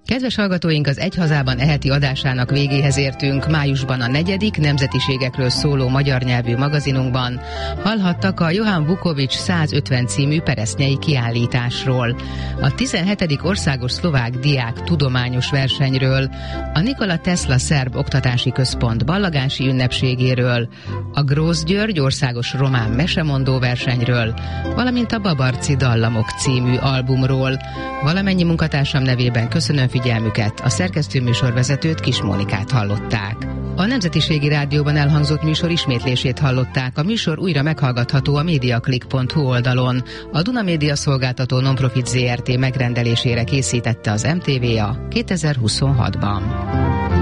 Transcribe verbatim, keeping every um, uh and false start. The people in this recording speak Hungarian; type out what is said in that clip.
Kedves hallgatóink, az Egy hazában eheti adásának végéhez értünk. Májusban a negyedik nemzetiségekről szóló magyar nyelvű magazinunkban hallhattak a Johann Vukovics százötven című peresznyei kiállításról, a tizenhetedik országos szlovák diák tudományos versenyről, a Nikola Tesla szerb oktatási központ ballagási ünnepségéről, a Grósz György országos román mesemondó versenyről, valamint a Babarci dallamok című albumról. Valamennyi munkatársam nevében köszönöm figyelmüket, a szerkesztő műsorvezetőt, Kis Mónikát hallották. A Nemzetiségi Rádióban elhangzott műsor ismétlését hallották, a műsor újra meghallgatható a mediaclick pont hu oldalon. A Duna Média Szolgáltató Nonprofit Zrt. megrendelésére készítette az em té vé a kétezer-huszonhatban.